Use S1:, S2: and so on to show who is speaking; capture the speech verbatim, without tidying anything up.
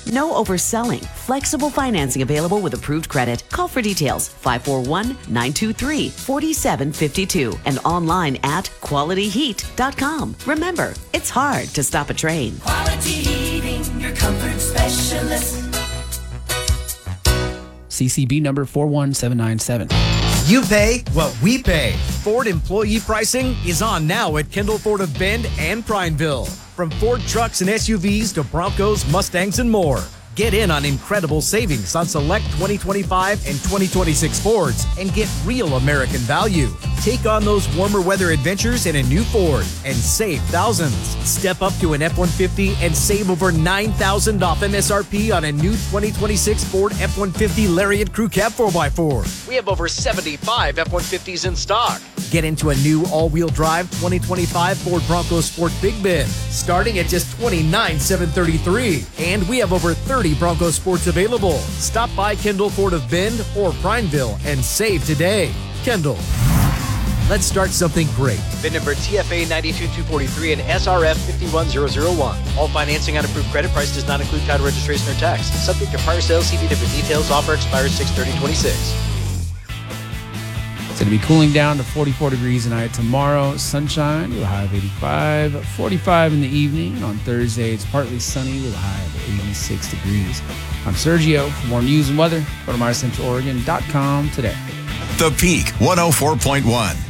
S1: No overselling. Flexible financing available with approved credit. Call for details. five four one, nine two three, four seven five two and online at quality heat dot com. Remember, it's hard to stop a train.
S2: Quality Heating, your comfort specialist.
S3: C C B number four one seven nine seven.
S4: You pay what we pay. Ford employee pricing is on now at Kendall Ford of Bend and Prineville. From Ford trucks and S U Vs to Broncos, Mustangs, and more. Get in on incredible savings on select twenty twenty-five and twenty twenty-six Fords and get real American value. Take on those warmer weather adventures in a new Ford and save thousands. Step up to an F one fifty and save over nine thousand dollars off M S R P on a new twenty twenty-six Ford F one fifty Lariat Crew Cab four by four. We have over seventy-five F one fifties in stock. Get into a new all-wheel drive twenty twenty-five Ford Bronco Sport Big Bend, starting at just twenty-nine thousand seven hundred thirty-three dollars. And we have over thirty Bronco Sports available. Stop by Kendall Ford of Bend or Prineville and save today. Kendall. Let's start something great.
S5: V I N number T F A nine two two four three and S R F five one zero zero one. All financing on approved credit. Price does not include title registration or tax. Subject to prior sales. See different details. Offer expires six thirty twenty-six.
S3: It's going to be cooling down to forty-four degrees tonight. Tomorrow, sunshine with a high of eighty-five. forty-five in the evening. On Thursday, it's partly sunny with a high of eighty-six degrees. I'm Sergio. For more news and weather, go to my central oregon dot com today.
S6: The Peak one oh four point one.